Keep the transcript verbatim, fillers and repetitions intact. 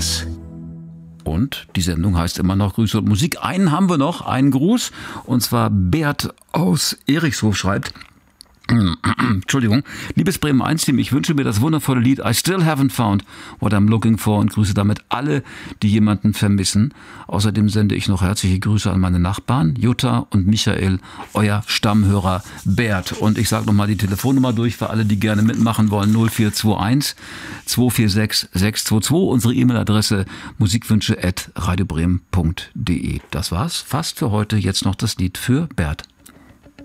eins. Und die Sendung heißt immer noch Grüße und Musik. Einen haben wir noch, einen Gruß. Und zwar Bert aus Erichshof schreibt: Entschuldigung. Liebes Bremen eins Team, ich wünsche mir das wundervolle Lied I Still Haven't Found What I'm Looking For und grüße damit alle, die jemanden vermissen. Außerdem sende ich noch herzliche Grüße an meine Nachbarn Jutta und Michael, euer Stammhörer Bert. Und ich sage nochmal die Telefonnummer durch für alle, die gerne mitmachen wollen: null vier zwei eins zwei vier sechs sechs zwei zwei. Unsere E-Mail-Adresse musikwünsche at radiobremen punkt de. Das war's fast für heute. Jetzt noch das Lied für Bert.